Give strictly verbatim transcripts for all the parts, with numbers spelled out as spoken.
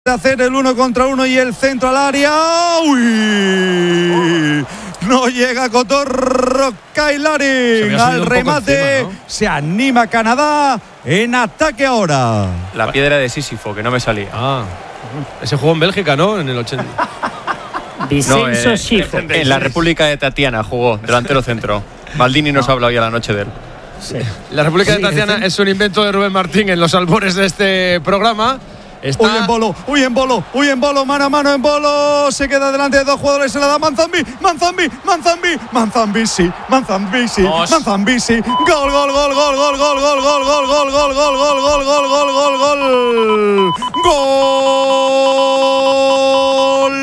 hacer el uno contra uno y el centro al área. ¡Uy! No llega Cotorro Kailarin al remate. Encima, ¿no? Se anima Canadá en ataque ahora. La piedra de Sísifo, que no me salía. Ah, ese jugó en Bélgica, ¿no? En el ochenta. Vicenzo no, eh, Sifo. En la República de Tatiana jugó, delantero centro. Maldini nos no. ha hablado ya la noche de él. Sí. La República sí, de Tatiana sí. es un invento de Rubén Martín en los albores de este programa. Está... Uy en bolo, uy en bolo, uy en bolo, mano a mano en bolo. Se queda delante de dos jugadores, se la da Manzambi, Manzambi, Manzambi, Manzambi, sí, Manzambi, sí, Manzambi, sí. Gol, gol, gol, gol, gol, gol, gol, gol, gol, gol, gol, gol, gol, gol, gol, gol, gol, gol. Gol.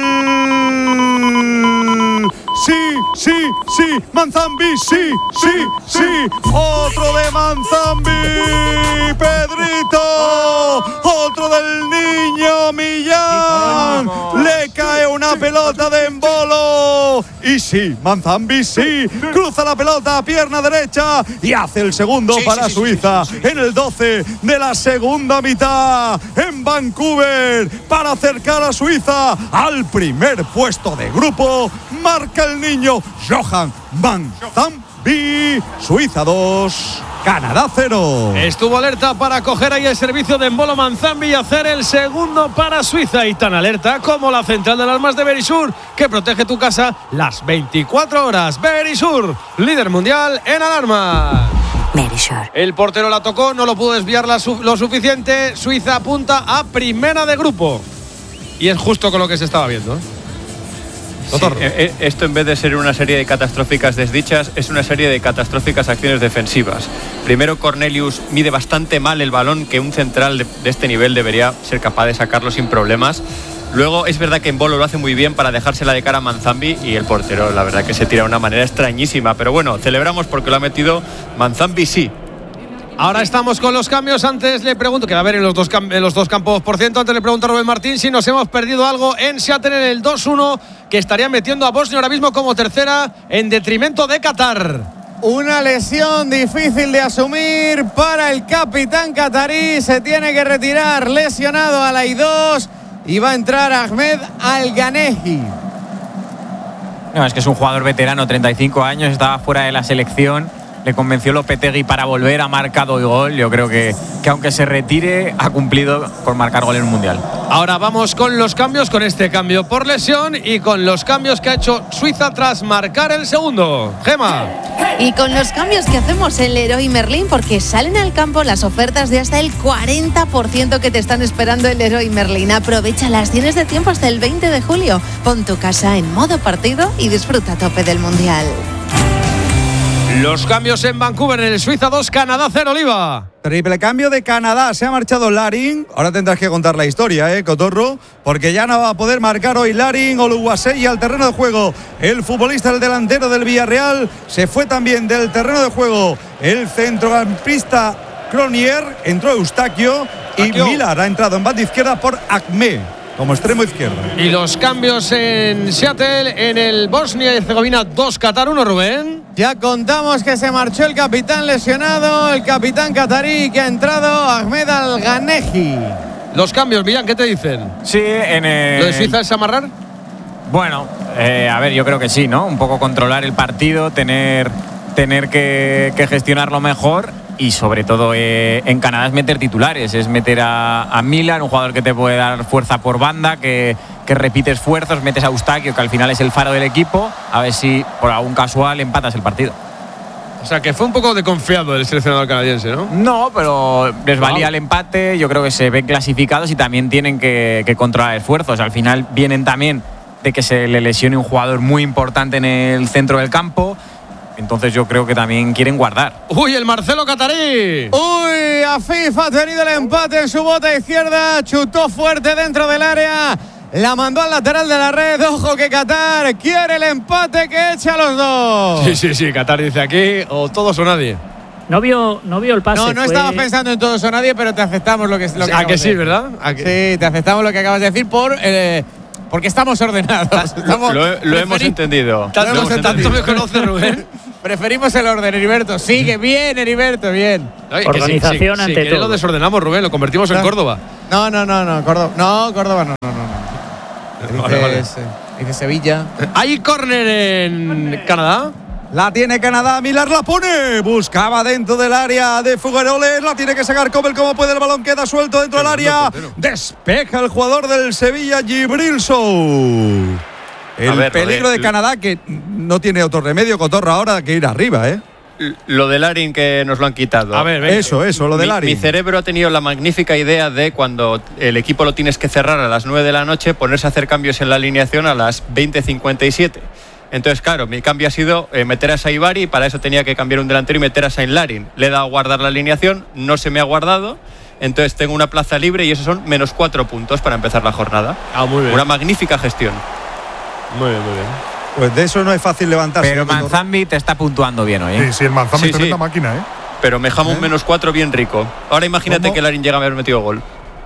Sí, sí, sí, Manzambi, sí, sí, sí. Otro de Manzambi, Pedrito. Otro del niño Millán. Le cae una pelota de embolo. Y sí, Manzambi, sí. Cruza la pelota a pierna derecha y hace el segundo sí, para sí, Suiza. Sí, sí, sí. En el doce de la segunda mitad. En Vancouver. Para acercar a Suiza al primer puesto de grupo. Marca el niño Johan Manzambi. Suiza dos, Canadá cero. Estuvo alerta para coger ahí el servicio de Embolo Manzambi y hacer el segundo para Suiza. Y tan alerta como la central de alarmas de Verisur, que protege tu casa las veinticuatro horas. Verisur, líder mundial en alarmas. Verisur. El portero la tocó, no lo pudo desviar la su- lo suficiente. Suiza apunta a primera de grupo. Y es justo con lo que se estaba viendo, ¿eh? Sí, eh, esto en vez de ser una serie de catastróficas desdichas es una serie de catastróficas acciones defensivas. Primero, Cornelius mide bastante mal el balón, que un central de, de este nivel debería ser capaz de sacarlo sin problemas. Luego es verdad que Embolo lo hace muy bien para dejársela de cara a Manzambi, y el portero la verdad que se tira de una manera extrañísima, pero bueno, celebramos porque lo ha metido Manzambi, sí. Ahora estamos con los cambios. Antes le pregunto, que va a haber en los dos, cam- en los dos campos por ciento. Antes le pregunto a Rubén Martín si nos hemos perdido algo en Seattle en el dos uno, que estaría metiendo a Bosnia ahora mismo como tercera en detrimento de Qatar. Una lesión difícil de asumir para el capitán catarí. Se tiene que retirar lesionado a la I dos y va a entrar Ahmed Al-Ganehi. No, es que es un jugador veterano, treinta y cinco años, estaba fuera de la selección. Le convenció Lopetegui para volver, ha marcado el gol. Yo creo que, que aunque se retire, ha cumplido con marcar gol en un mundial. Ahora vamos con los cambios, con este cambio por lesión y con los cambios que ha hecho Suiza tras marcar el segundo. Gema. Y con los cambios que hacemos en Leroy Merlin, porque salen al campo las ofertas de hasta el cuarenta por ciento que te están esperando en Leroy Merlin. Aprovéchalas, tienes de tiempo hasta el veinte de julio. Pon tu casa en modo partido y disfruta a tope del mundial. Los cambios en Vancouver, en el Suiza dos, Canadá cero, Oliva. Triple cambio de Canadá. Se ha marchado Larin. Ahora tendrás que contar la historia, ¿eh, Cotorro? Porque ya no va a poder marcar hoy Larin. Oluwasei al terreno de juego. El futbolista, el delantero del Villarreal. Se fue también del terreno de juego el centrocampista Cronier. Entró Eustaquio. Y Millar ha entrado en banda izquierda por Acme como extremo izquierdo. Y los cambios en Seattle, en el Bosnia y Herzegovina dos, Qatar uno, Rubén. Ya contamos que se marchó el capitán lesionado, el capitán catarí, que ha entrado Ahmed Al-Ganehi. Los cambios, Millán, ¿qué te dicen? Sí, en el... ¿Lo de Suiza es amarrar? Bueno, eh, a ver, yo creo que sí, ¿no? Un poco controlar el partido, tener, tener que, que gestionarlo mejor. Y sobre todo eh, en Canadá es meter titulares, es meter a, a Millar, un jugador que te puede dar fuerza por banda, que, que repite esfuerzos, metes a Eustaquio, que al final es el faro del equipo, a ver si por algún casual empatas el partido. O sea, que fue un poco desconfiado el seleccionador canadiense, ¿no? No, pero les valía wow. el empate, yo creo que se ven clasificados y también tienen que, que controlar esfuerzos. Al final vienen también de que se le lesione un jugador muy importante en el centro del campo. Entonces yo creo que también quieren guardar. ¡Uy, el Marcelo catarí! ¡Uy! Afif ha tenido el empate en su bota izquierda. Chutó fuerte dentro del área. La mandó al lateral de la red. Ojo que Qatar quiere el empate, que echa a los dos. Sí, sí, sí. Qatar dice aquí o todos o nadie. No vio, no vio el pase. No, no fue... estaba pensando en todos o nadie, pero te aceptamos lo que, lo que ¿A que sí, verdad? ¿A que... Sí, te aceptamos lo que acabas de decir por... Eh, porque estamos ordenados. Estamos lo, lo hemos entendido. Tanto, tanto me conoce Rubén. preferimos el orden, Heriberto. Sigue bien, Heriberto, bien. Ay, Organización si, si, ante si todo. Lo desordenamos, Rubén, lo convertimos en no. Córdoba. No, no, no, no, Córdoba. No, Córdoba no, no, no. no. Vale, vale. Dice, dice Sevilla. ¿Hay córner en Canadá? La tiene Canadá, Millar la pone. Buscaba dentro del área de Figueroles. La tiene que sacar Cobel como puede. El balón queda suelto dentro del área. Despeja el jugador del Sevilla, Djibril Sow. El ver, peligro de, de Canadá que no tiene otro remedio, Cotorra, ahora que ir arriba, ¿eh? Lo del Larin que nos lo han quitado. A ver, venga. Eso, eso, lo del mi, Larin. mi cerebro ha tenido la magnífica idea de cuando el equipo lo tienes que cerrar a las nueve de la noche, ponerse a hacer cambios en la alineación a las veinte cincuenta y siete. Entonces, claro, mi cambio ha sido eh, meter a Saibari y para eso tenía que cambiar un delantero y meter a Saint Larin. Le he dado a guardar la alineación, no se me ha guardado, entonces tengo una plaza libre y esos son menos cuatro puntos para empezar la jornada. Ah, muy bien. Una magnífica gestión. Muy bien, muy bien. Pues de eso no es fácil levantarse. Pero Manzambi te está puntuando bien hoy, ¿eh? Sí, sí, el Manzambi Sí, está sí. en la máquina, ¿eh? Pero me jamo ¿Eh? un menos cuatro bien rico. Ahora imagínate ¿Cómo? que Larin llega a haber metido gol.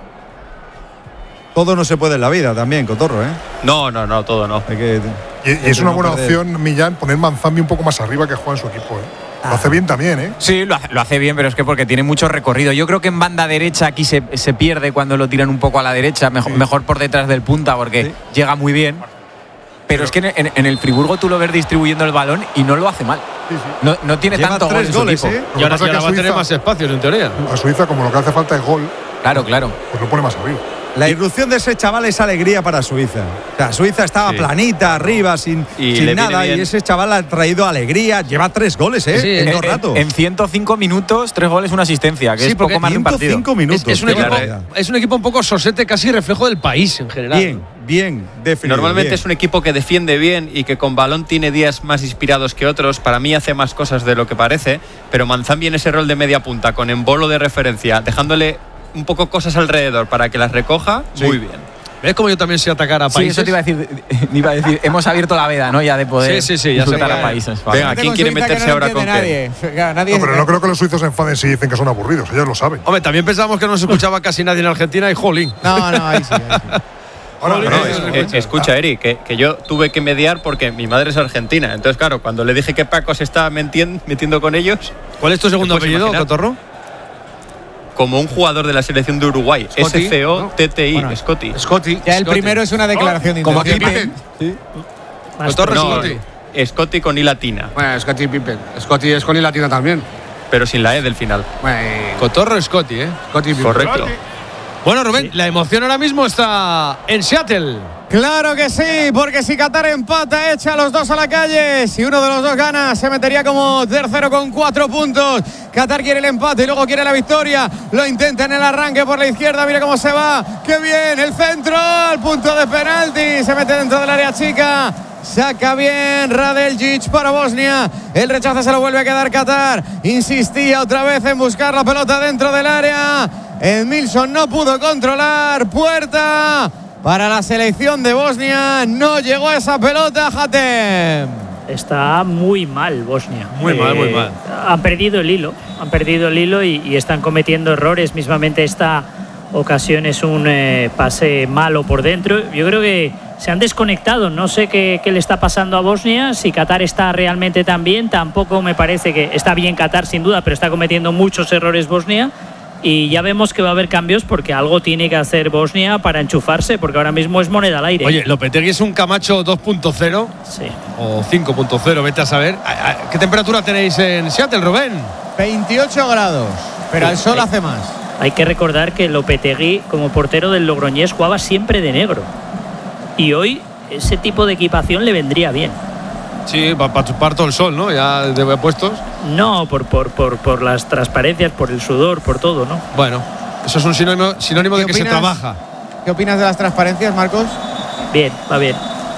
Todo no se puede en la vida también, Cotorro, ¿eh? No, no, no, todo no. Hay que, Y, y es que una no buena perder. opción, Millán, poner Manzambi un poco más arriba que juega en su equipo, ¿eh? Lo hace bien también, ¿eh? Sí, lo hace, lo hace bien, pero es que porque tiene mucho recorrido. Yo creo que en banda derecha aquí se, se pierde cuando lo tiran un poco a la derecha, mejor, Sí. mejor por detrás del punta porque Sí. llega muy bien. Pero es que en, en el Friburgo tú lo ves distribuyendo el balón y no lo hace mal. Sí, sí. No, no tiene Lleva tanto gol tres en su goles, equipo. ¿eh? Lo Y ahora, que pasa y ahora es va a que a tener Suiza- más espacios, en teoría. A Suiza, como lo que hace falta es gol, Claro, claro. pues lo pone más arriba. La irrupción de ese chaval es alegría para Suiza. O sea, Suiza estaba Sí. planita, arriba, sin, Y sin le viene nada. bien. Y ese chaval ha traído alegría. Lleva tres goles, ¿eh? Sí, en en- dos En, ratos. en ciento cinco minutos, tres goles, una asistencia, que Sí, es porque poco más de un partido. ciento cinco minutos. Es, es un qué equipo, barbaridad. es un equipo un poco sosete, casi reflejo del país en general. Bien, bien, definido. Normalmente bien. es un equipo que defiende bien y que con balón tiene días más inspirados que otros. Para mí hace más cosas de lo que parece, pero Manzambi en ese rol de media punta, con embolo de referencia, dejándole un poco cosas alrededor para que las recoja, Sí. muy bien. ¿Ves cómo yo también sé atacar a Sí, países? eso te iba a decir. Iba a decir hemos abierto la veda, ¿no? Ya de poder Sí, sí, sí, ya se disfrutar puede. a países. Vale. Venga, Gente ¿quién con quiere Suiza que meterse no ahora entiende con nadie. Claro, nadie No, pero no creo que los suizos se enfaden si dicen que son aburridos, ellos lo saben. Hombre, también pensamos que no se escuchaba casi nadie en Argentina y jolín. No, no, ahí sí. Ahí sí. Ahora, Jolín, no, No, es- es- es- es- escucha, Eri, que, que yo tuve que mediar porque mi madre es argentina. Entonces, claro, cuando le dije que Paco se estaba metien- metiendo con ellos, ¿Cuál es tu segundo ¿Te puedes apellido, imaginar? Cotorro? como un jugador de la selección de Uruguay, Scotty, S C O T T I, Bueno. Scotty. Scotty. Ya el primero es una declaración de Como intención. aquí, Más Cotorro, No, Scotty. Scotty con I latina, Bueno, Scotty Pippen. Scotty es con I latina también. pero sin la E del final. Bueno, Cotorro Scotty, ¿eh? Scotty Pippen. Correcto. Bueno, Rubén, la emoción ahora mismo está en Seattle. Claro que sí, porque si Qatar empata, echa a los dos a la calle. Si uno de los dos gana, se metería como tercero con cuatro puntos. Qatar quiere el empate y luego quiere la victoria. Lo intenta en el arranque por la izquierda. Mira cómo se va. ¡Qué bien! El centro al punto de penalti. Se mete dentro del área chica. Saca bien Radeljic para Bosnia. El rechazo se lo vuelve a quedar Qatar. Insistía otra vez en buscar la pelota dentro del área. Edmilson no pudo controlar. Puerta para la selección de Bosnia. No llegó a esa pelota, Hatem. Está muy mal Bosnia. Muy mal, muy mal. Han perdido el hilo, han perdido el hilo y, y están cometiendo errores. Mismamente esta ocasión es un eh, pase malo por dentro. Yo creo que se han desconectado. No sé qué, qué le está pasando a Bosnia. Si Qatar está realmente tan bien, tampoco me parece que está bien Qatar sin duda, pero está cometiendo muchos errores Bosnia. Y ya vemos que va a haber cambios porque algo tiene que hacer Bosnia para enchufarse, porque ahora mismo es moneda al aire. Oye, Lopetegui es un Camacho dos punto cero Sí. o cinco punto cero, vete a saber. ¿A- a- ¿Qué temperatura tenéis en Seattle, Rubén? veintiocho grados, pero el sol hace más. Hay que recordar que Lopetegui, como portero del Logroñés, jugaba siempre de negro. Y hoy ese tipo de equipación le vendría bien. Sí, para chupar todo el sol, ¿no? Ya de puestos. No, por, por, por, por las transparencias, por el sudor, por todo, ¿no? Bueno, eso es un sinónimo, sinónimo de ¿Qué que se opinas? trabaja. ¿Qué opinas de las transparencias, Marcos? Bien, va bien.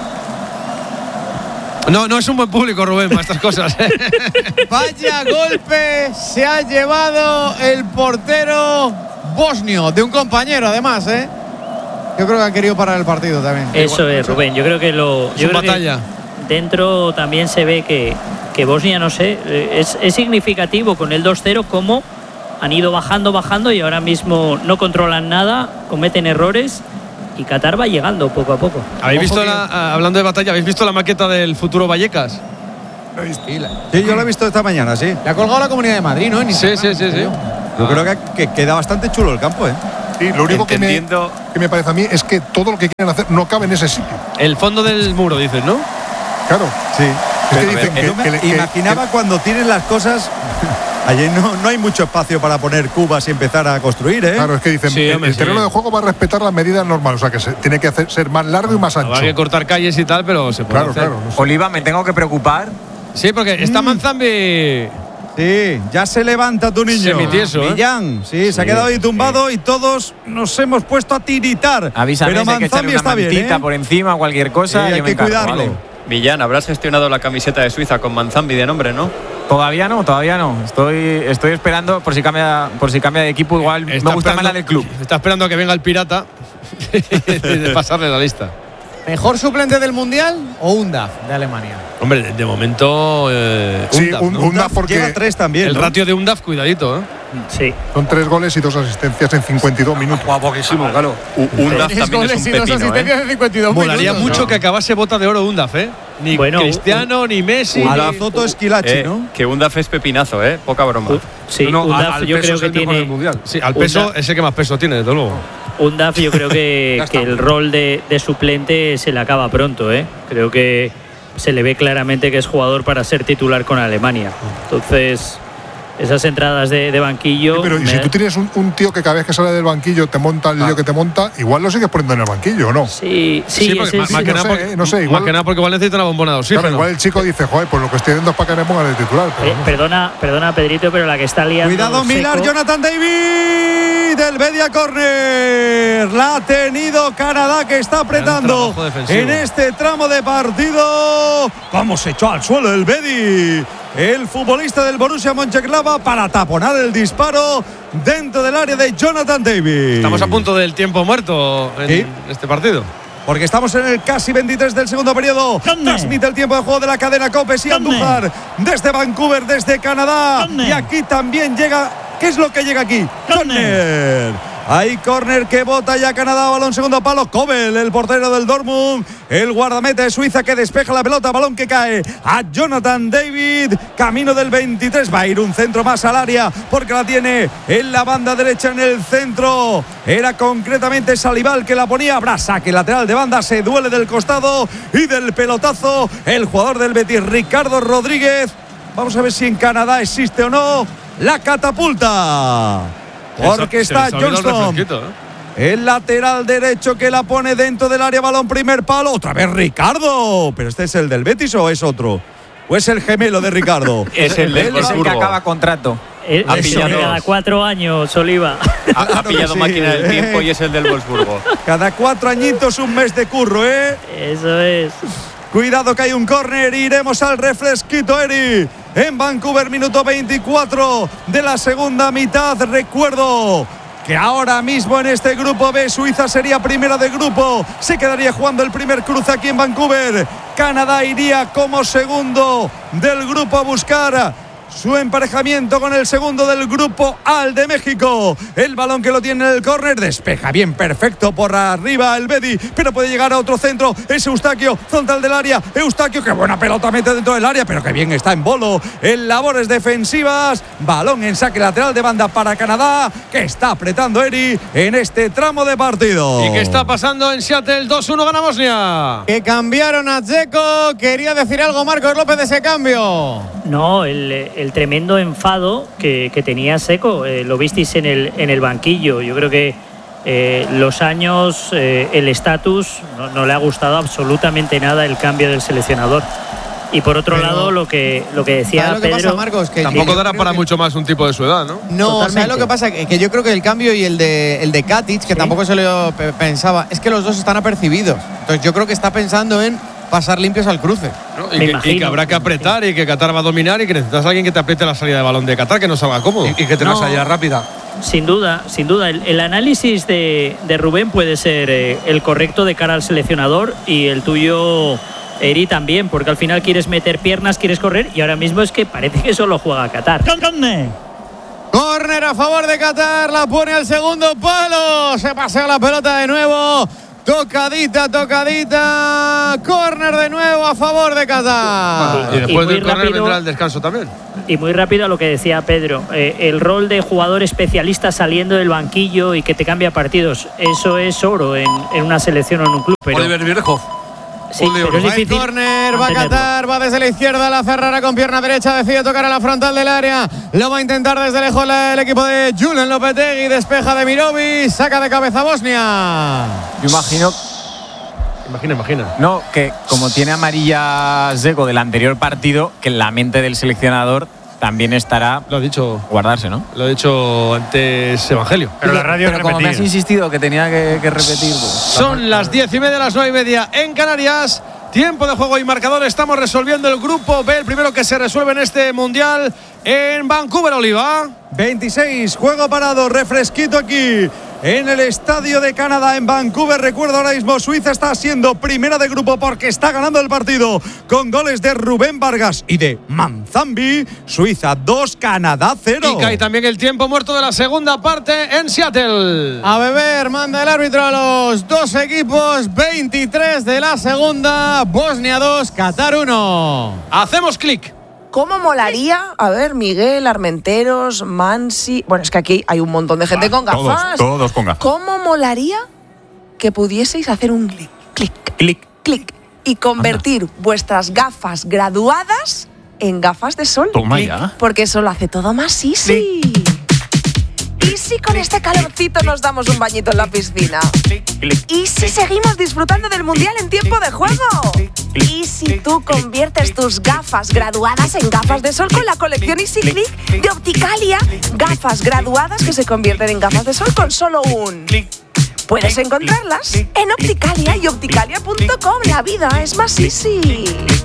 No, no es un buen público, Rubén, para estas cosas. ¿eh? Vaya golpe se ha llevado el portero bosnio, de un compañero además, ¿eh? Yo creo que han querido parar el partido también. Eso es, Rubén. Yo creo que lo. Es yo un creo que batalla. dentro también se ve que, que Bosnia, no sé, eh, es, es significativo con el dos cero cómo han ido bajando, bajando y ahora mismo no controlan nada, cometen errores y Qatar va llegando poco a poco. ¿Habéis Ojo visto, que- la, ah, hablando de batalla, ¿habéis visto la maqueta del futuro Vallecas? Sí, yo lo he visto esta mañana, sí. Le ha colgado la Comunidad de Madrid, ¿no? En Sí, Instagram, sí, sí, sí. Yo creo que, que queda bastante chulo el campo, ¿eh? Sí, lo único que me, Entendiendo- que me parece a mí es que todo lo que quieren hacer no cabe en ese sitio. El fondo del muro, dices, ¿no? Claro. Sí. Es que Pero, dicen eh, que- yo me que le- que- imaginaba que- cuando tienen las cosas. Allí no, no hay mucho espacio para poner cubas y empezar a construir, ¿eh? Claro, es que dicen, Sí, el, hombre, el terreno sí. de juego va a respetar las medidas normales, o sea que se, tiene que hacer, ser más largo y más ancho. Habrá que cortar calles y tal, pero se puede Claro, hacer. claro. no sé. Oliva, me tengo que preocupar. Sí, porque está Manzambi. Sí, ya se levanta tu niño. Semitieso, ¿eh? Millán, sí, se ha quedado ahí tumbado y todos nos hemos puesto a tiritar. Avísame Pero si hay que echarle Manzambi una está bien, mantita ¿eh? por encima o cualquier cosa. Sí, hay yo me que encargo, cuidarlo. ¿vale? Millán, habrás gestionado la camiseta de Suiza con Manzambi de nombre, ¿no? Todavía no, todavía no. Estoy, estoy esperando por si cambia, por si cambia de equipo. Igual me gusta más la del club. Está esperando a que venga el pirata de pasarle la lista. ¿Mejor suplente del Mundial o Undaf de Alemania? Hombre, de, de momento. Eh, Sí, Undaf, un- ¿no? un- Undaf porque Lleva tres también. El ¿no? ratio de Undaf, cuidadito, ¿eh? Sí. Son tres goles y dos asistencias en cincuenta y dos minutos. Guapísimo, claro. U- Undaf Tres también es goles un y dos pepino, asistencias ¿eh? en cincuenta y dos Molaría minutos. mucho ¿no? que acabase bota de oro Undaf, ¿eh? Ni Bueno, Cristiano, ni Messi. A ni- la Zoto Esquilachi, Eh, ¿no? Que Undaf es pepinazo, ¿eh? Poca broma. U- Sí, No, Undaf al yo peso creo es que el mejor del tiene. mundial. Sí, al peso Undaf- es el que más peso tiene, desde luego. Undaf yo creo que, Ya está. que el rol de, de suplente se le acaba pronto, ¿eh? Creo que se le ve claramente que es jugador para ser titular con Alemania. Entonces, esas entradas de, de banquillo. Sí, pero ¿y me- si tú tienes un, un tío que cada vez que sale del banquillo te monta el lío que te monta, igual lo sigues poniendo en el banquillo, ¿o no? Sí, sí, porque ese más, es- más que no nada sé, porque, eh, no sé, igual- más que nada porque igual necesita una bombona de oxígeno. Claro, igual el chico dice, joder, pues lo que estoy viendo es para que me pongan de titular. Pero Eh, no sé. perdona, perdona, Pedrito, pero la que está liando. Cuidado, Milar, Seco- Jonathan David, del media corner. La ha tenido Canadá, que está apretando trabajo defensivo. en este tramo de partido. Vamos, se echó al suelo el Bedi, el futbolista del Borussia Mönchengladbach, para taponar el disparo dentro del área de Jonathan David. Estamos a punto del tiempo muerto en Sí. este partido. Porque estamos en el casi veintitrés del segundo periodo. Transmite el tiempo de juego de la cadena Copes y Andújar desde Vancouver, desde Canadá. Y aquí también llega. ¿Qué es lo que llega aquí? Corner. Hay córner que bota ya Canadá, balón segundo palo. Kobel, el portero del Dortmund, el guardameta de Suiza que despeja la pelota, balón que cae a Jonathan David, camino del veintitrés. Va a ir un centro más al área porque la tiene en la banda derecha en el centro. Era concretamente Salival que la ponía. Habrá saque lateral de banda, se duele del costado y del pelotazo el jugador del Betis, Ricardo Rodríguez. Vamos a ver si en Canadá existe o no la catapulta. Porque Se les está ha olvidado el Johnston, refresquito, ¿eh? el lateral derecho que la pone dentro del área, balón primer palo. Otra vez Ricardo. ¿Pero este es el del Betis o es otro? ¿O es el gemelo de Ricardo? Es el del Él- Es el que Wolfsburgo. acaba contrato. Eh, Ha eso, pillado- cada cuatro años, Oliva. Ha, ha Claro que pillado sí, máquina del eh. tiempo y es el del Wolfsburgo. Cada cuatro añitos un mes de curro, ¿eh? Eso es. Cuidado que hay un córner, iremos al refresquito, Eri. En Vancouver, minuto veinticuatro de la segunda mitad. Recuerdo que ahora mismo en este grupo B, Suiza sería primera de grupo. Se quedaría jugando el primer cruce aquí en Vancouver. Canadá iría como segundo del grupo a buscar su emparejamiento con el segundo del grupo A, el de México. El balón que lo tiene en el córner, despeja bien, perfecto por arriba el Bedi, pero puede llegar a otro centro. Es Eustaquio, frontal del área. Eustaquio, qué buena pelota mete dentro del área, pero que bien está en bolo en labores defensivas. Balón en saque lateral de banda para Canadá, que está apretando Eri en este tramo de partido. ¿Y qué está pasando en Seattle? dos uno gana Bosnia. Que cambiaron a Dzeko. Quería decir algo Marcos López de ese cambio. No, el, el tremendo enfado que, que tenía Seco, eh, lo visteis en el, en el banquillo. Yo creo que eh, los años, eh, el estatus, no, no le ha gustado absolutamente nada el cambio del seleccionador. Y por otro Pero- lado, lo que, lo que decía ¿Sabes lo que Pedro… pasa, Marcos? Que Tampoco yo dará creo para que- mucho más un tipo de su edad, ¿no? No, Totalmente. ¿sabes lo que pasa? Que, que yo creo que el cambio y el de, el de Katic, que Sí. tampoco se lo pe- pensaba, es que los dos están apercibidos. Entonces yo creo que está pensando en pasar limpios al cruce. ¿no? Y, Me que, imagino. y que habrá que apretar y que Qatar va a dominar y que necesitas a alguien que te apriete la salida de balón de Qatar, que no salga cómodo. Y, y que tenga No. salida rápida. Sin duda, sin duda. El, el análisis de, de Rubén puede ser eh, el correcto de cara al seleccionador y el tuyo, Eri, también, porque al final quieres meter piernas, quieres correr y ahora mismo es que parece que solo juega Qatar. Córner a favor de Qatar, la pone al segundo palo. Se pasea la pelota de nuevo Tocadita, tocadita. Córner de nuevo a favor de Qatar. Y después y del córner rápido, vendrá el descanso también. Y muy rápido a lo que decía Pedro, eh, el rol de jugador especialista saliendo del banquillo y que te cambia partidos, eso es oro en, en una selección o en un club. Pero, Oliver Bierhoff. sí, pero es Va el difícil córner, va a mantenerlo. Qatar, va desde la izquierda, la Ferrara con pierna derecha, decide tocar a la frontal del área. Lo va a intentar desde lejos la- el equipo de Julen Lopetegui, despeja de Mirovic, saca de cabeza Bosnia. Yo imagino, Imagina, imagina. no, que como tiene amarilla Dzeko del anterior partido, que en la mente del seleccionador también estará Lo ha dicho, guardarse, ¿no? lo ha dicho antes Evangelio. Pero la radio Pero como me has insistido que tenía que, que repetir, pues, Son las diez y media, las nueve y media en Canarias. Tiempo de juego y marcador. Estamos resolviendo el grupo B, el primero que se resuelve en este mundial en Vancouver, Oliva. veintiséis, juego parado, refresquito aquí en el Estadio de Canadá en Vancouver. Recuerdo ahora mismo, Suiza está siendo primera de grupo porque está ganando el partido con goles de Rubén Vargas y de Manzambi. Suiza dos, Canadá cero. Y cae también el tiempo muerto de la segunda parte en Seattle. A beber, manda el árbitro a los dos equipos. veintitrés de la segunda, Bosnia dos, Qatar uno. Hacemos clic. ¿Cómo molaría? A ver, Miguel, Armenteros, Mansi. Bueno, es que aquí hay un montón de gente con gafas. todos con gafas. ¿Cómo molaría que pudieseis hacer un clic, clic, Clic. clic y convertir vuestras gafas graduadas en gafas de sol? Toma ya. Porque eso lo hace todo más easy. ¿Y si con este calorcito nos damos un bañito en la piscina? ¿Y si seguimos disfrutando del Mundial en tiempo de juego? ¿Y si tú conviertes tus gafas graduadas en gafas de sol con la colección Easy Click de Opticalia? Gafas graduadas que se convierten en gafas de sol con solo un clic. Puedes encontrarlas en Opticalia y opticalia punto com. La vida es más easy.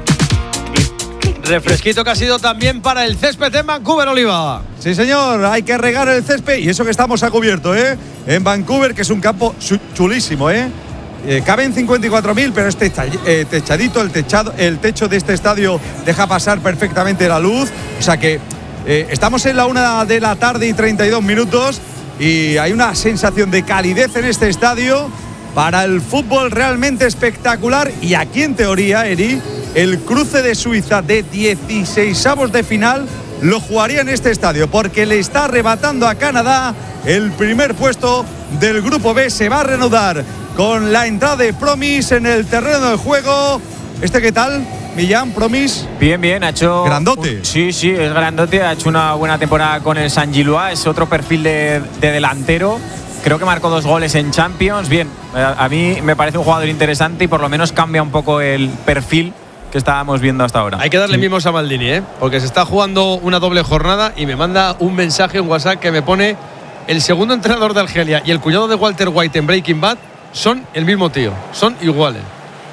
Refresquito que ha sido también para el césped en Vancouver, Oliva. Sí, señor, hay que regar el césped y eso que estamos a cubierto, ¿eh? En Vancouver, que es un campo chu- chulísimo, ¿eh? Eh, caben cincuenta y cuatro mil, pero es techa- eh, techadito, el, techado, el techo de este estadio deja pasar perfectamente la luz. O sea que eh, estamos en la una de la tarde y treinta y dos minutos y hay una sensación de calidez en este estadio para el fútbol realmente espectacular. Y aquí, en teoría, Eri, el cruce de Suiza de dieciseisavos de final lo jugaría en este estadio, porque le está arrebatando a Canadá el primer puesto del grupo B. Se va a reanudar con la entrada de Promis en el terreno del juego. ¿Este qué tal, Millán? Promis. Bien, bien, ha hecho… Grandote. un- sí, sí, es grandote, ha hecho una buena temporada con el San Gilois, es otro perfil de, de delantero. Creo que marcó dos goles en Champions. Bien, a, a mí me parece un jugador interesante y por lo menos cambia un poco el perfil que estábamos viendo hasta ahora. Hay que darle mimos a Maldini, ¿eh? Porque se está jugando una doble jornada y me manda un mensaje en WhatsApp que me pone: el segundo entrenador de Argelia y el cuñado de Walter White en Breaking Bad son el mismo tío, son iguales.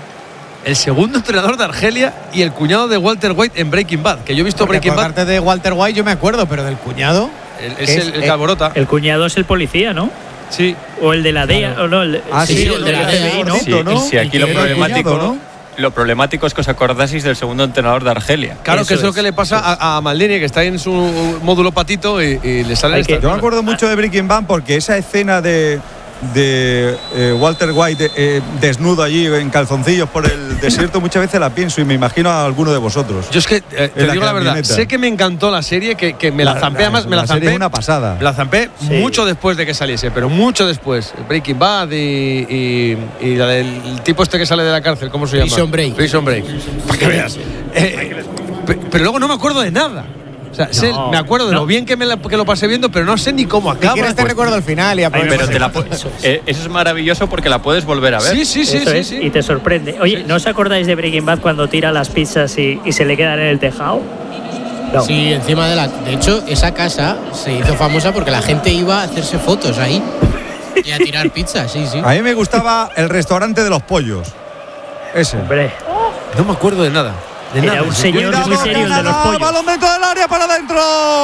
El segundo entrenador de Argelia y el cuñado de Walter White en Breaking Bad, que yo he visto Porque Breaking por Bad. parte de Walter White yo me acuerdo, pero del cuñado. el- ¿qué es el, el Eh, Calborota. El cuñado es el policía, ¿no? Sí. O el de la D E A, o no, el, Ah, sí, el de la el F B I, ¿no? gordito, Sí, ¿no? sí, aquí lo El que era el problemático, cuñado, ¿no? lo problemático es que os acordaseis del segundo entrenador de Argelia. Claro, Eso que es lo es. que le pasa a, a Maldini, que está ahí en su módulo patito y, y le sale Hay esta que- Yo me acuerdo mucho de Breaking Bad porque esa escena de, de eh, Walter White eh, desnudo allí en calzoncillos por el desierto muchas veces la pienso y me imagino a alguno de vosotros. Yo es que, eh, te En la digo la verdad, camioneta. sé que me encantó la serie, que, que me la, La- zampé, la- además, me la la serie zampé. es una pasada. Me la zampé Sí. mucho después de que saliese, pero mucho después. Breaking Bad y, y, y la del tipo este que sale de la cárcel, ¿cómo se llama? Prison Break. Prison Break. Para que veas. Eh, pe- pero luego no me acuerdo de nada. O sea, sé- No, me acuerdo de no. lo bien que, me la- que lo pasé viendo, pero no sé ni cómo Si acaba. quieres te Pues- recuerdo el final y aprovecho. Pero te la pu- eh, eso es maravilloso porque la puedes volver a ver. Sí, sí, sí, Eso sí, es, sí. y te sorprende. Oye, ¿no os acordáis de Breaking Bad cuando tira las pizzas y, y se le quedan en el tejado? No. Sí, encima de la… De hecho, esa casa se hizo famosa porque la gente iba a hacerse fotos ahí y a tirar pizza, sí, sí. A mí me gustaba el restaurante de los pollos. Ese. Hombre, No me acuerdo de nada. De era nada. un señor Cuidado, muy serio el de los Canadá, pollos. balón dentro del área para adentro.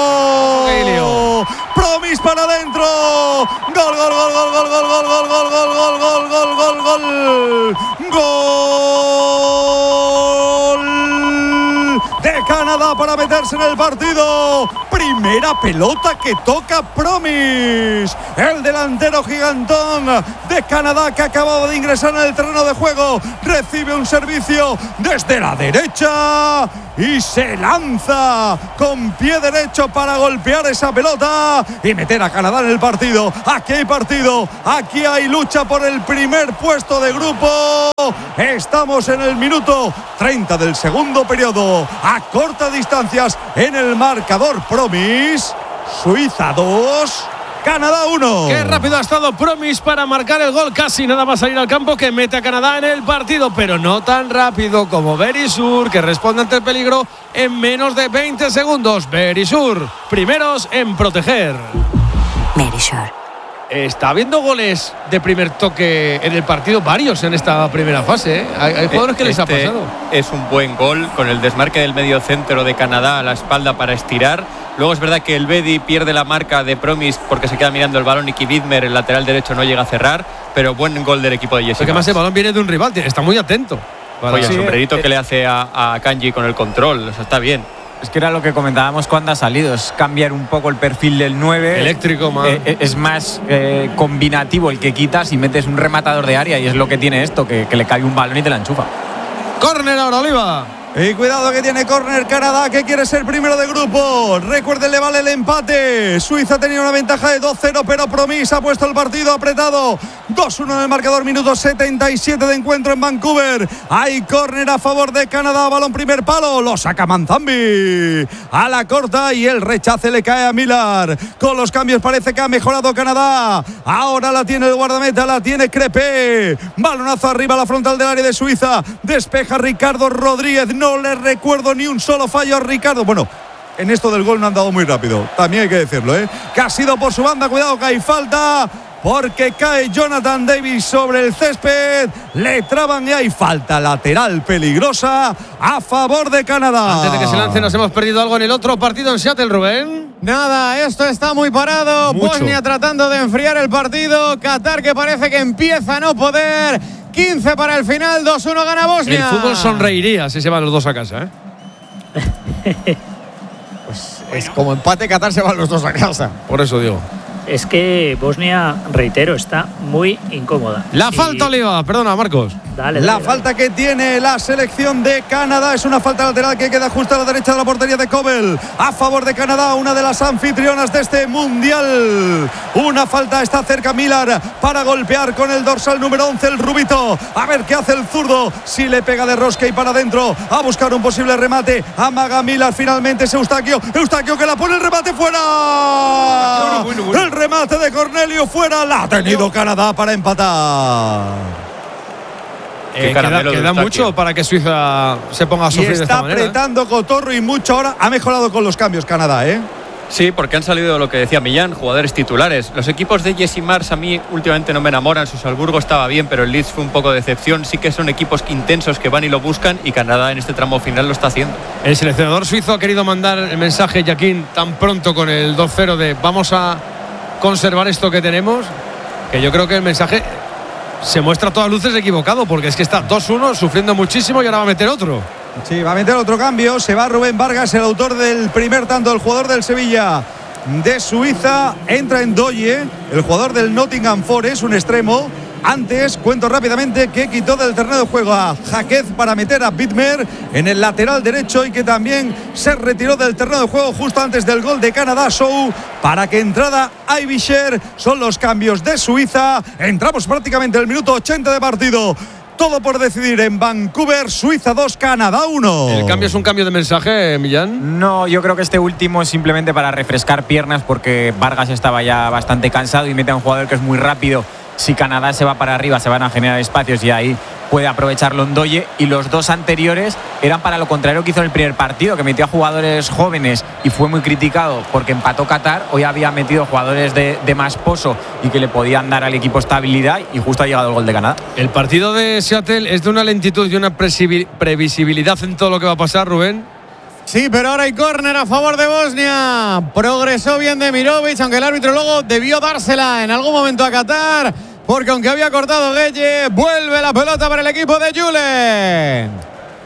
Elio. Promis para adentro. Gol, gol, gol, gol, gol, gol, gol, gol, gol, gol, gol, gol, gol, gol, gol. Gol de Canadá. Canadá para meterse en el partido. Primera pelota que toca Promise, el delantero gigantón de Canadá que acababa de ingresar en el terreno de juego. Recibe un servicio desde la derecha y se lanza con pie derecho para golpear esa pelota y meter a Canadá en el partido. Aquí hay partido, aquí hay lucha por el primer puesto de grupo. Estamos en el minuto treinta del segundo periodo, a cortas distancias en el marcador. Promise, Suiza dos, Canadá uno. Qué rápido ha estado Promise para marcar el gol, casi nada más salir al campo, que mete a Canadá en el partido, pero no tan rápido como Verisur, que responde ante el peligro en menos de veinte segundos. Verisur, primeros en proteger. Verisur. Está habiendo goles de primer toque en el partido, varios en esta primera fase, ¿eh? Hay, hay jugadores que este les ha pasado. Es un buen gol con el desmarque del medio centro de Canadá a la espalda para estirar. Luego es verdad que el Bedi pierde la marca de Promise porque se queda mirando el balón y Ki Widmer, el lateral derecho, no llega a cerrar, pero buen gol del equipo de Jesse. Porque más el balón viene de un rival, está muy atento. Oye, el sí, sombrerito eh, que le hace a, a Kanji con el control, o sea, está bien. Es que era lo que comentábamos cuando ha salido, es cambiar un poco el perfil del nueve. Eléctrico, más. Eh, es más eh, combinativo el que quitas y metes un rematador de área, y es lo que tiene esto, que, que le cae un balón y te la enchufa. Córner ahora, Oliva. Y cuidado que tiene córner Canadá, que quiere ser primero de grupo. Recuerden, le vale el empate. Suiza tenía una ventaja de dos cero, pero Promise ha puesto el partido apretado. dos uno en el marcador, minuto setenta y siete de encuentro en Vancouver. Hay córner a favor de Canadá, balón primer palo, lo saca Manzambi a la corta y el rechace le cae a Millar. Con los cambios parece que ha mejorado Canadá. Ahora la tiene el guardameta, la tiene Crepé. Balonazo arriba a la frontal del área de Suiza. Despeja Ricardo Rodríguez. No le recuerdo ni un solo fallo a Ricardo. Bueno, en esto del gol no han dado muy rápido, también hay que decirlo, ¿eh? Que ha sido por su banda. Cuidado que hay falta, porque cae Jonathan Davis sobre el césped. Le traban y hay falta lateral peligrosa a favor de Canadá. Antes de que se lance, nos hemos perdido algo en el otro partido en Seattle, Rubén. Nada, esto está muy parado. Mucho. Bosnia tratando de enfriar el partido. Qatar, que parece que empieza a no poder. quince para el final, dos uno gana Bosnia. El fútbol sonreiría si se van los dos a casa, ¿eh? Pues es como empate, Qatar se van los dos a casa. Por eso digo. Es que Bosnia, reitero, está muy incómoda. La Y- falta, Oliva. Perdona, Marcos. Dale, La dale, falta que tiene la selección de Canadá es una falta lateral que queda justo a la derecha de la portería de Kobel. A favor de Canadá, una de las anfitrionas de este mundial. Una falta, está cerca Millar para golpear con el dorsal número once, el rubito. A ver qué hace el zurdo. Si le pega de rosca y para adentro. A buscar un posible remate. Amaga Millar, finalmente es Eustaquio. Eustaquio que la pone el remate fuera. Bueno, bueno, bueno. El remate de Cornelio fuera. La ha tenido Canadá para empatar. Eh, queda caramelo de queda Eustaquio. mucho para que Suiza se ponga a Y sufrir de esta está manera. apretando Cotorro y mucho ahora. Ha mejorado con los cambios Canadá, ¿eh? Sí, porque han salido lo que decía Millán, jugadores titulares. Los equipos de Jesse Mars a mí últimamente no me enamoran. Su Salzburgo estaba bien, pero el Leeds fue un poco de decepción. Sí que son equipos intensos que van y lo buscan, y Canadá en este tramo final lo está haciendo. El seleccionador suizo ha querido mandar el mensaje, Joaquín, tan pronto con el dos cero de vamos a conservar esto que tenemos, que yo creo que el mensaje se muestra a todas luces equivocado, porque es que está dos uno sufriendo muchísimo y ahora va a meter otro. Sí, va a meter otro cambio. Se va Rubén Vargas, el autor del primer tanto, el jugador del Sevilla de Suiza. Entra en Doye, el jugador del Nottingham Forest, un extremo. Antes, cuento rápidamente que quitó del terreno de juego a Jaquez para meter a Widmer en el lateral derecho, y que también se retiró del terreno de juego justo antes del gol de Canadá Show para que entrara Aibisher. Son los cambios de Suiza. Entramos prácticamente en el minuto ochenta de partido. Todo por decidir en Vancouver. Suiza dos, Canadá uno. ¿El cambio es un cambio de mensaje, Millán? No, yo creo que este último es simplemente para refrescar piernas, porque Vargas estaba ya bastante cansado y mete a un jugador que es muy rápido. Si Canadá se va para arriba, se van a generar espacios y ahí puede aprovecharlo Ndoye. Y los dos anteriores eran para lo contrario que hizo en el primer partido, que metió a jugadores jóvenes y fue muy criticado porque empató Qatar. Hoy había metido jugadores de, de más pozo y que le podían dar al equipo estabilidad, y justo ha llegado el gol de Canadá. El partido de Seattle es de una lentitud y una previsibilidad en todo lo que va a pasar, Rubén. Sí, pero ahora hay córner a favor de Bosnia. Progresó bien Demirovic, aunque el árbitro luego debió dársela en algún momento a Qatar, porque aunque había cortado Gueye, vuelve la pelota para el equipo de Julen.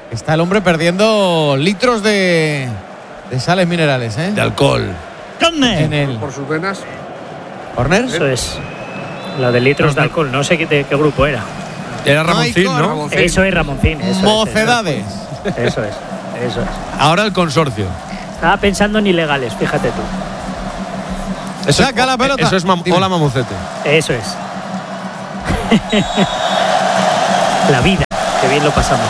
Está el hombre perdiendo litros de, de sales minerales, ¿eh? De alcohol. En el... Por sus venas. ¿Corner? Eso es. La de litros de alcohol. No sé qué, de qué grupo era. Era Ramoncín, ¿no? Ramoncín. Eso es Ramoncín. Eso Mocedades. Es, eso es. Eso es. Ahora el consorcio. Estaba pensando en ilegales, fíjate tú. Eso Saca es, la pelota. Eso es mam Hola Mamucete. Eso es. La vida. Qué bien lo pasamos.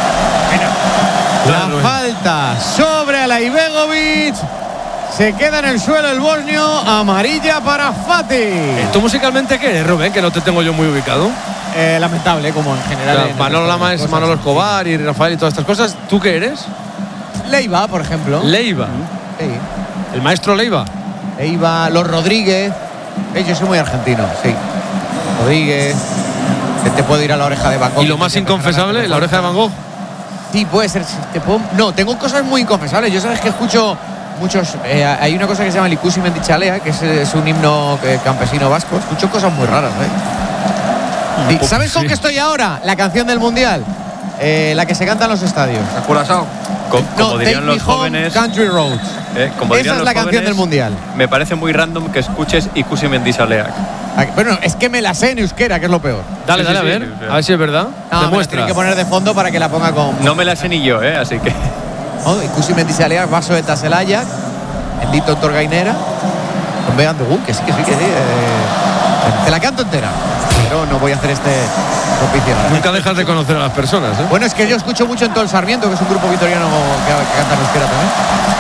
La falta sobre Alaibegovic. Se queda en el suelo el bosnio. Amarilla para Fati. ¿Tú musicalmente qué eres, Rubén? Que no te tengo yo muy ubicado. Eh, lamentable, como en general. O sea, en Manolo Lama es Manolo Escobar y Rafael y todas estas cosas. ¿Tú qué eres? Leiva, por ejemplo. Leiva. Sí. El maestro Leiva. Leiva, los Rodríguez. Eh, yo soy muy argentino, sí. Rodríguez. Que te puedo ir a la oreja de Van Gogh. ¿Y lo más inconfesable, la oreja de Van Gogh? Sí, puede ser. Te puedo... No, tengo cosas muy inconfesables. Yo sabes que escucho muchos. Eh, hay una cosa que se llama Likusi Mendichalea, que es, es un himno que, campesino vasco. Escucho cosas muy raras, ¿eh? ¿Y ¿Sabes con qué estoy ahora? La canción del mundial. Eh, la que se canta en los estadios. ¿El Curazao? Co como no, dirían los jóvenes. Country Roads. Eh, como Esa dirían es los la canción jóvenes, del mundial. Me parece muy random que escuches Ikusi Mendizaleak. Bueno, es que me la sé en euskera, que es lo peor. Dale, Sí, dale, sí, a sí, ver. sí, sí. A ver si es verdad. No, me la Demuestra. tienen que poner de fondo para que la ponga con. No me la sé ni yo, ¿eh? Así que. Oh, Ikusi Mendizaleak, vaso de Taselaya, el Dito Torgainera, con Began de Gu, que sí, que sí, que sí. Eh, te la canto entera, pero no voy a hacer este propicio. Nunca dejas de conocer a las personas, ¿eh? Bueno, es que yo escucho mucho en todo el Sarmiento, que es un grupo vitoriano que, que canta en euskera también.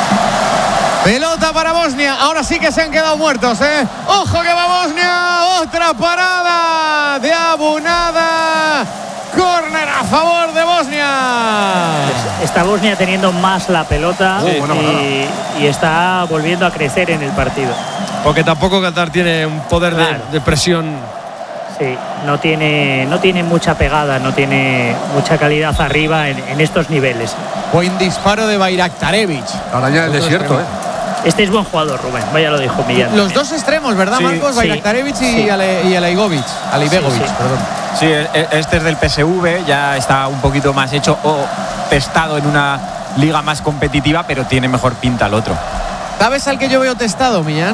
Pelota para Bosnia. Ahora sí que se han quedado muertos, ¿eh? ¡Ojo que va Bosnia! ¡Otra parada de Abunada! ¡Córner a favor de Bosnia! Está Bosnia teniendo más la pelota Sí, buena y, y está volviendo a crecer en el partido. Porque tampoco Qatar tiene un poder de, Claro. de presión. Sí, no tiene, no tiene mucha pegada, no tiene mucha calidad arriba en, en estos niveles. Buen disparo de Bayraktarevic. La araña del desierto, ¿eh? Este es buen jugador, Rubén, vaya lo dijo Millán. Los dos extremos, ¿verdad, Sí, Marcos? sí. Bayraktarevic y, Sí. Ale, y Alaigovic. Alaibegovic, Sí, sí. perdón. Sí, este es del P S V, ya está un poquito más hecho o testado en una liga más competitiva, pero tiene mejor pinta el otro. ¿Sabes al que yo veo testado, Millán?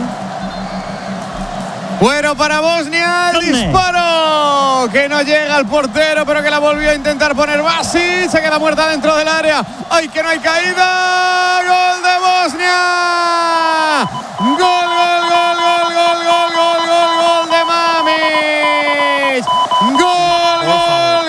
Bueno para Bosnia, el ¿Dónde? disparo que no llega al portero, pero que la volvió a intentar poner Basic, se queda muerta dentro del área. ¡Ay, que no hay caída! ¡Gol de Bosnia! ¡Gol, gol, gol, gol, gol, gol, gol, gol, gol de Mamic! ¡Gol, gol,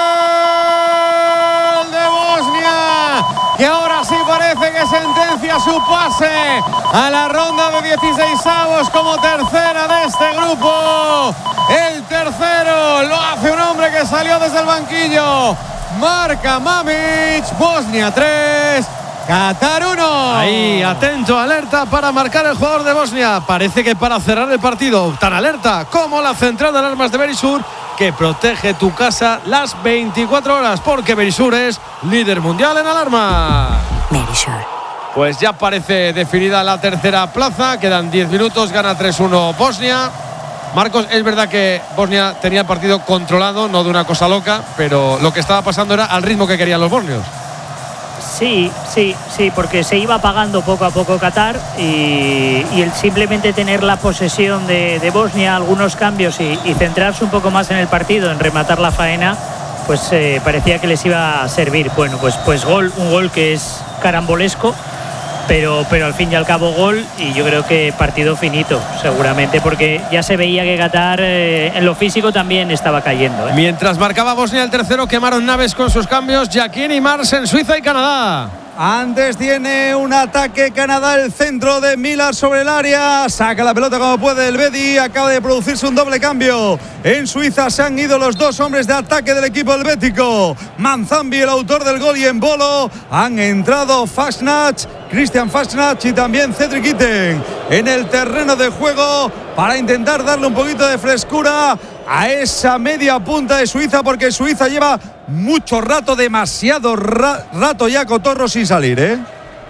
gol de Bosnia! Que ahora sí parece que sentencia su pase a la ronda de dieciseisavos como tercera de este grupo. El tercero lo hace un hombre que salió desde el banquillo. Marca Mamic. Bosnia tres, Qatar uno. Ahí, atento, alerta para marcar el jugador de Bosnia. Parece que para cerrar el partido, tan alerta como la central de alarmas de Verisur, que protege tu casa las veinticuatro horas, porque Verisur es líder mundial en alarma. Verisur. Pues ya parece definida la tercera plaza, quedan diez minutos, gana tres uno Bosnia. Marcos, es verdad que Bosnia tenía el partido controlado, no de una cosa loca, pero lo que estaba pasando era al ritmo que querían los bosnios. Sí, sí, sí, porque se iba apagando poco a poco Qatar y, y el simplemente tener la posesión de, de Bosnia, algunos cambios y, y centrarse un poco más en el partido, en rematar la faena, pues eh, parecía que les iba a servir. Bueno, pues, pues gol, un gol que es carambolesco, pero, pero al fin y al cabo gol, y yo creo que partido finito, seguramente, porque ya se veía que Qatar eh, en lo físico también estaba cayendo, ¿eh? Mientras marcaba Bosnia el tercero, quemaron naves con sus cambios Jaquín y Mars en Suiza y Canadá. Antes tiene un ataque Canadá, el centro de Millar sobre el área. Saca la pelota como puede el Bedi. Acaba de producirse un doble cambio. En Suiza se han ido los dos hombres de ataque del equipo helvético. Manzambi, el autor del gol, y en Bolo han entrado Fasnach, Christian Fasnach y también Cedric Itten en el terreno de juego para intentar darle un poquito de frescura a esa media punta de Suiza, porque Suiza lleva mucho rato, demasiado ra- rato ya cotorro sin salir, ¿eh?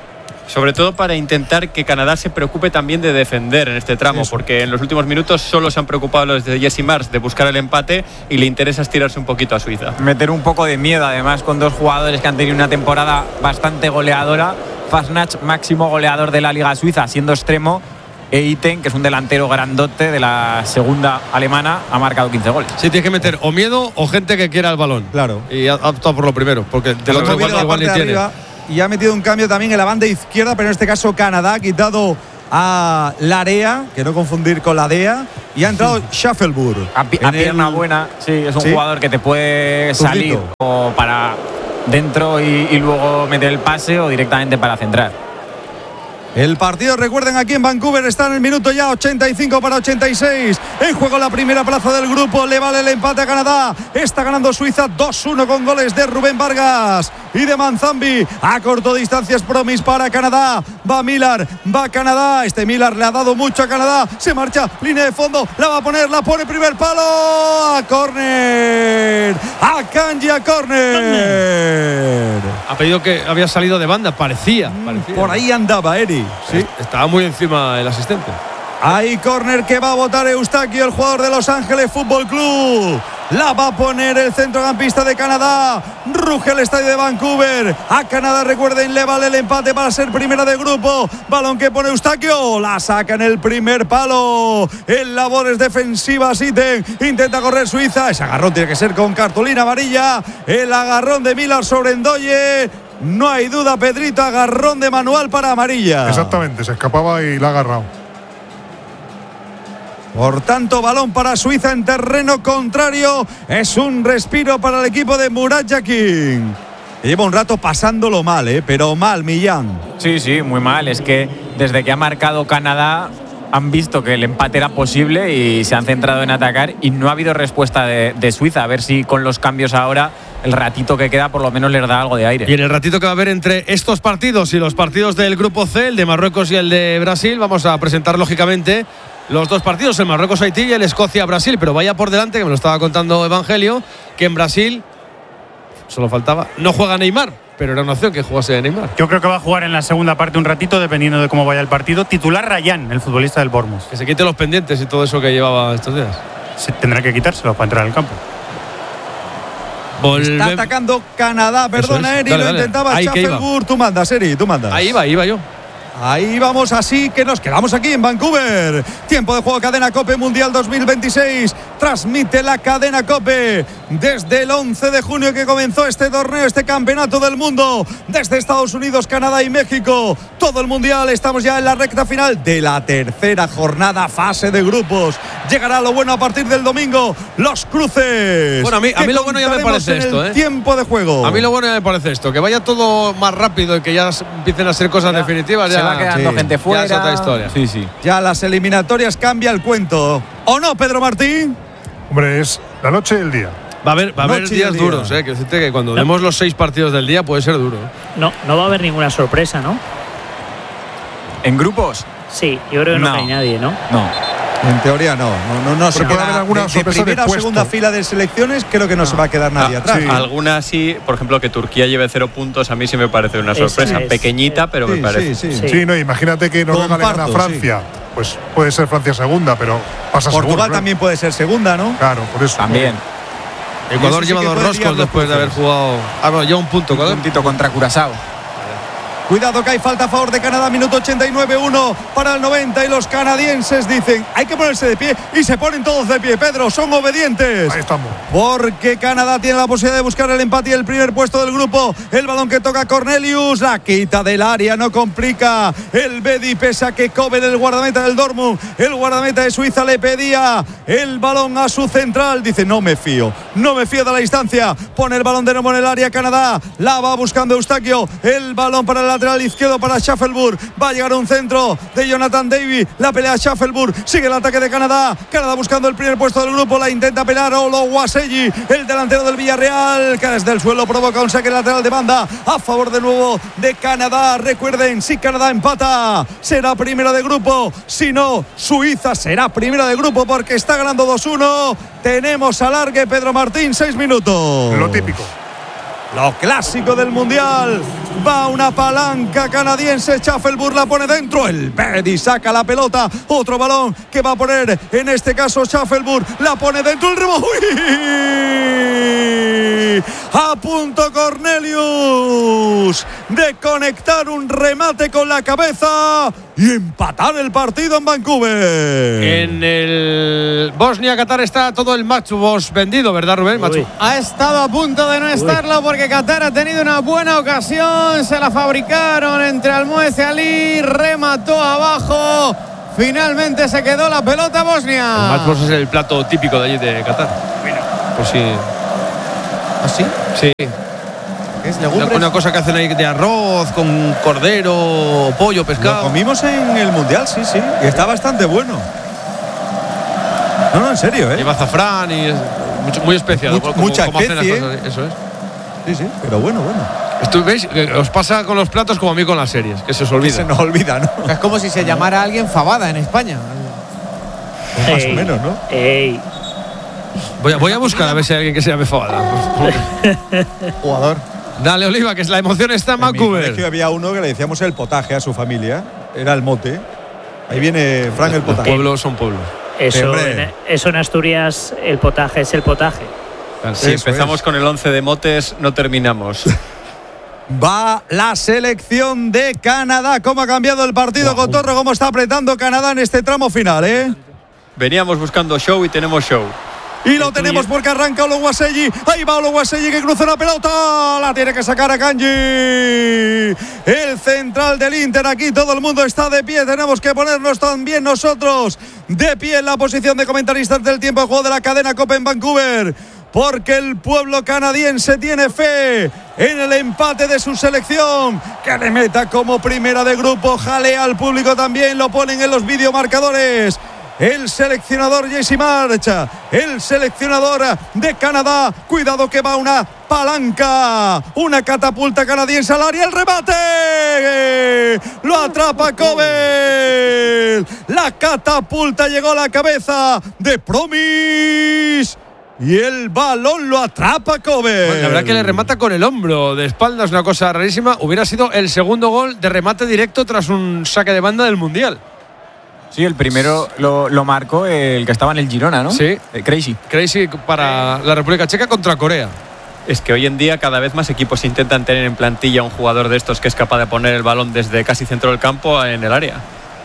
Sobre todo para intentar que Canadá se preocupe también de defender en este tramo, Eso. porque en los últimos minutos solo se han preocupado los de Jesse Marsch de buscar el empate y le interesa estirarse un poquito a Suiza. Meter un poco de miedo, además, con dos jugadores que han tenido una temporada bastante goleadora. Fasnacht, máximo goleador de la Liga Suiza, siendo extremo, e Itten, que es un delantero grandote de la segunda alemana, ha marcado quince goles. Sí, tienes que meter o miedo o gente que quiera el balón. Claro. Y ha optado por lo primero, porque del otro igual, igual ni tiene. Y ha metido un cambio también en la banda izquierda, pero en este caso Canadá ha quitado a Larea, que no confundir con la D E A, y ha entrado Schaffelburg. A, pi a pierna el... buena, sí, es un ¿Sí? jugador que te puede salir o para dentro y, y luego meter el pase o directamente para centrar. El partido, recuerden, aquí en Vancouver está en el minuto ya ochenta y cinco para ochenta y seis. En juego la primera plaza del grupo. Le vale el empate a Canadá. Está ganando Suiza dos uno con goles de Rubén Vargas y de Manzambi. A corto distancias Promis para Canadá. Va Miller, va Canadá. Este Miller le ha dado mucho a Canadá. Se marcha, línea de fondo. La va a poner, la pone primer palo. A córner. A Kanji a córner. Ha pedido que había salido de banda, parecía. parecía. Por ahí andaba Eri. Sí, estaba muy encima el asistente. Hay córner que va a botar Eustaquio, el jugador de Los Ángeles Fútbol Club. La va a poner el centrocampista de Canadá. Ruge el estadio de Vancouver. A Canadá, recuerden, le vale el empate para ser primera de grupo. Balón que pone Eustaquio. La saca en el primer palo. En labores defensivas, Itten. Intenta correr Suiza. Ese agarrón tiene que ser con cartulina amarilla. El agarrón de Miller sobre Ndoye. No hay duda, Pedrito, agarrón de manual para amarilla. Exactamente, se escapaba y la ha agarrado. Por tanto, balón para Suiza en terreno contrario. Es un respiro para el equipo de Murat Yakin. Lleva un rato pasándolo mal, ¿eh? Pero mal, Millán. Sí, sí, muy mal. Es que desde que ha marcado Canadá han visto que el empate era posible y se han centrado en atacar y no ha habido respuesta de, de Suiza. A ver si con los cambios ahora, el ratito que queda por lo menos les da algo de aire. Y en el ratito que va a haber entre estos partidos y los partidos del grupo C, el de Marruecos y el de Brasil, vamos a presentar lógicamente los dos partidos, el Marruecos-Haití y el Escocia-Brasil. Pero vaya por delante, que me lo estaba contando Evangelio, que en Brasil solo faltaba, no juega Neymar, pero era una opción que jugase Neymar. Yo creo que va a jugar en la segunda parte un ratito, dependiendo de cómo vaya el partido. Titular Rayán, el futbolista del Bournemouth. Que se quite los pendientes y todo eso que llevaba estos días. Se tendrá que quitárselo para entrar al campo. Volve... Está atacando Canadá, perdona, Eri, lo intentaba Schaffelburg. Tú mandas, Eri, tú mandas. Ahí va, ahí va yo. Ahí vamos, así que nos quedamos aquí en Vancouver. Tiempo de juego, Cadena COPE Mundial dos mil veintiséis. Transmite la Cadena COPE desde el once de junio que comenzó este torneo, este campeonato del mundo. Desde Estados Unidos, Canadá y México. Todo el mundial, estamos ya en la recta final de la tercera jornada, fase de grupos. Llegará lo bueno a partir del domingo, los cruces. Bueno, a mí, a mí lo bueno ya me parece esto, ¿eh? Tiempo de juego. A mí lo bueno ya me parece esto, que vaya todo más rápido y que ya empiecen a ser cosas ya definitivas. Ya se va quedando sí. gente fuera. Ya es otra historia. Sí, sí. Ya las eliminatorias cambia el cuento. ¿O no, Pedro Martín? Hombre, es la noche y el día. Va a haber, va a haber días duros, ¿eh? Que decirte que cuando no. demos los seis partidos del día puede ser duro. No, no va a haber ninguna sorpresa, ¿no? ¿En grupos? Sí, yo creo que no, no hay nadie, ¿no? No. En teoría no, no, no, no se puede haber alguna de, de primera o segunda fila de selecciones creo que no, no. se va a quedar nadie ah, atrás. Sí. Algunas sí, por ejemplo que Turquía lleve cero puntos, a mí sí me parece una sorpresa, es, pequeñita, es, pero sí, me parece. Sí, sí, sí. sí no, imagínate que Noruega le gana a Francia, sí. pues puede ser Francia segunda, pero pasa Portugal seguro, también puede ser segunda, ¿no? Claro, por eso. También. Ecuador lleva sí dos roscos después de haber jugado. Ah, no, lleva un punto, un puntito contra Curazao. Cuidado que hay falta a favor de Canadá, minuto ochenta y nueve, uno para el noventa y los canadienses dicen hay que ponerse de pie y se ponen todos de pie, Pedro, son obedientes. Ahí estamos. Porque Canadá tiene la posibilidad de buscar el empate y el primer puesto del grupo. El balón que toca Cornelius, la quita del área, no complica el Bedi, pese a que Kober, el guardameta del Dortmund, el guardameta de Suiza le pedía el balón a su central, dice no me fío, no me fío de la distancia, pone el balón de nuevo en el área Canadá, la va buscando Eustaquio, el balón para el lateral izquierdo para Schaffelburg, va a llegar un centro de Jonathan Davis, la pelea Schaffelburg, sigue el ataque de Canadá, Canadá buscando el primer puesto del grupo, la intenta pelar Oluwaseyi, el delantero del Villarreal, que desde el suelo provoca un saque lateral de banda a favor de nuevo de Canadá. Recuerden, si Canadá empata será primera de grupo, si no Suiza será primera de grupo porque está ganando dos uno. Tenemos alargue, Pedro Martín, seis minutos. Lo típico. lo clásico del Mundial. Va una palanca canadiense, Schaffelburg la pone dentro, el Bedi saca la pelota, otro balón que va a poner, en este caso Schaffelburg, la pone dentro, el rebote. A punto Cornelius de conectar un remate con la cabeza y empatar el partido en Vancouver. En el Bosnia-Qatar está todo el match box vendido, ¿verdad, Rubén? Machu. Ha estado a punto de no estarlo porque Qatar ha tenido una buena ocasión. Se la fabricaron entre Almoez y Ali. Remató abajo. Finalmente se quedó la pelota Bosnia. El match box es el plato típico de allí de Qatar. Mira, por si. ¿Así? Sí. ¿Qué es Una, una cosa que hacen ahí de arroz con cordero, pollo, pescado. Lo comimos en el Mundial, sí, sí. Y está bastante bueno. No, no, en serio, ¿eh? Lleva azafrán y es mucho, muy especial. Much, como, mucha como hacen las especie. cosas, eso es. Sí, sí, pero bueno, bueno. Esto, ¿veis? Os pasa con los platos como a mí con las series, que se os olvida. Que se nos olvida, ¿no? Es como si se llamara a alguien Fabada en España. Más o menos, ¿no? Ey. Voy a, voy a buscar a ver si hay alguien que se llame Fabada. Jugador. Dale, Oliva, que la emoción está en En mi Vancouver. colegio había uno que le decíamos el potaje a su familia. Era el mote. Ahí viene Frank el potaje. Pueblos son pueblos. Eso, Hombre. en, eso en Asturias, el potaje es el potaje. Si Eso empezamos es. con el once de motes, no terminamos. Va la selección de Canadá. ¿Cómo ha cambiado el partido, wow. Cotorro? ¿Cómo está apretando Canadá en este tramo final, eh? Veníamos buscando show y tenemos show. Y lo tenemos porque arranca Oluwaseyi. Ahí va Oluwaseyi que cruza la pelota. La tiene que sacar a Kanji. El central del Inter. Aquí todo el mundo está de pie. Tenemos que ponernos también nosotros de pie en la posición de comentaristas del tiempo de juego de la cadena COPE en Vancouver. Porque el pueblo canadiense tiene fe en el empate de su selección. Que le meta como primera de grupo. Jalea al público también. Lo ponen en los videomarcadores. El seleccionador Jesse March, el seleccionador de Canadá. Cuidado que va una palanca, una catapulta canadiense al área. El remate lo atrapa Kovel. La catapulta llegó a la cabeza de Promis y el balón lo atrapa Kovel. Bueno, la verdad que le remata con el hombro de espalda, es una cosa rarísima. Hubiera sido el segundo gol de remate directo tras un saque de banda del Mundial. Sí, el primero lo, lo marcó el que estaba en el Girona, ¿no? Sí. Eh, Crazy. Crazy para la República Checa contra Corea. Es que hoy en día cada vez más equipos intentan tener en plantilla un jugador de estos que es capaz de poner el balón desde casi centro del campo en el área.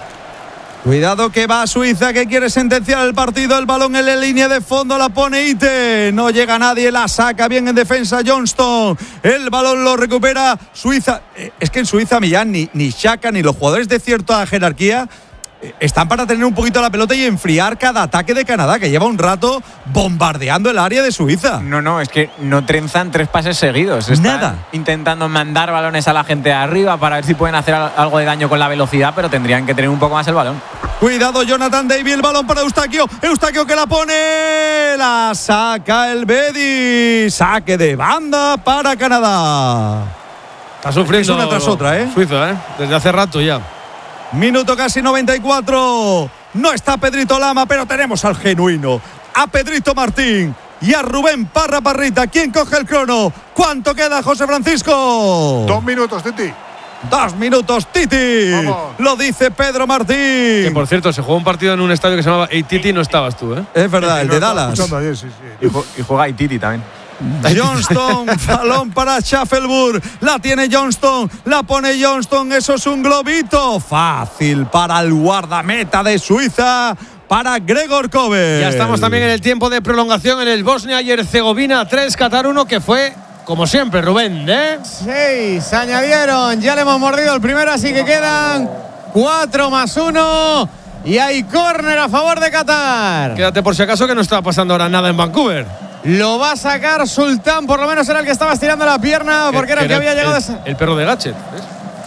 Cuidado que va Suiza, que quiere sentenciar el partido. El balón en la línea de fondo, la pone Ite. No llega nadie, la saca bien en defensa Johnston. El balón lo recupera Suiza. Es que en Suiza, Millán, ni, ni Xhaka ni los jugadores de cierta jerarquía están para tener un poquito la pelota y enfriar cada ataque de Canadá, que lleva un rato bombardeando el área de Suiza. No, no, es que no trenzan tres pases seguidos. Están Nada. intentando mandar balones a la gente arriba para ver si pueden hacer algo de daño con la velocidad, pero tendrían que tener un poco más el balón. Cuidado, Jonathan David, el balón para Eustaquio. Eustaquio que la pone. La saca el Bedi. Saque de banda para Canadá. Está sufriendo Es una tras otra, ¿eh? Suiza, ¿eh? Desde hace rato ya. Minuto casi noventa y cuatro. No está Pedrito Lama, pero tenemos al genuino, a Pedrito Martín y a Rubén Parra Parrita. ¿Quién coge el crono? ¿Cuánto queda, José Francisco? Dos minutos, Titi. Dos minutos, Titi. Vamos. Lo dice Pedro Martín. Que por cierto, se jugó un partido en un estadio que se llamaba Titi, no estabas tú, ¿eh? Es verdad, el de Dallas. Ayer, sí, sí. Y, ju- y juega Ititi también. Johnston, balón para Schaffelburg. La tiene Johnston, la pone Johnston. Eso es un globito. Fácil para el guardameta de Suiza, para Gregor Kovel. Ya estamos también en el tiempo de prolongación en el Bosnia y Herzegovina tres, Qatar uno, que fue, como siempre, Rubén, ¿eh? Seis añadieron, ya le hemos mordido el primero, así que quedan cuatro más uno. Y hay córner a favor de Qatar. Quédate por si acaso que no está pasando ahora nada en Vancouver. Lo va a sacar Sultán, por lo menos era el que estaba estirando la pierna, porque era el que había llegado. El, el perro de Gatchet, ¿ves?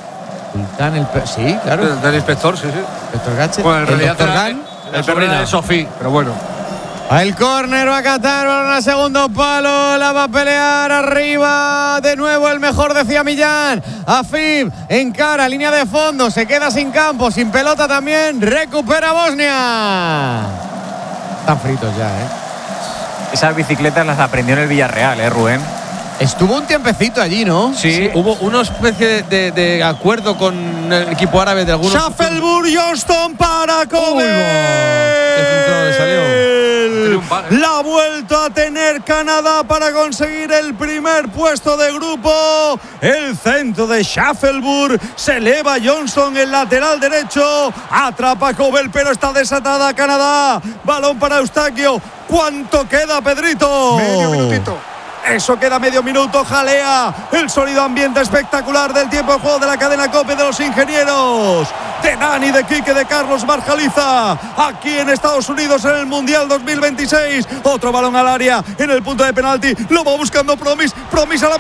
Sultán, el perro. Sí, claro. Del, del inspector, sí, sí. Doctor Gatchet. Bueno, en el realidad doctor era, Gan. el perro era de Sofía, pero bueno. El córner va a Qatar, balón al segundo palo, la va a pelear arriba, de nuevo el mejor, decía Millán. Afib encara, línea de fondo, se queda sin campo, sin pelota también, recupera Bosnia. Están fritos ya, ¿eh? Esas bicicletas las aprendió en el Villarreal, ¿eh, Rubén? Estuvo un tiempecito allí, ¿no? Sí, sí. Hubo una especie de, de, de acuerdo con el equipo árabe de algunos. Shuffleboard Johnston para comer. La ha vuelto a tener Canadá para conseguir el primer puesto de grupo. El centro de Shuffleboard se eleva Johnston, el lateral derecho. Atrapa Cobel, pero está desatada Canadá. Balón para Eustaquio. ¿Cuánto queda, Pedrito? Medio minutito. Eso queda medio minuto, jalea el sólido ambiente espectacular del tiempo de juego de la cadena COPE de los ingenieros, de Dani, de Quique, de Carlos Marjaliza, aquí en Estados Unidos en el Mundial dos mil veintiséis. Otro balón al área en el punto de penalti, lo va buscando Promis, Promis a la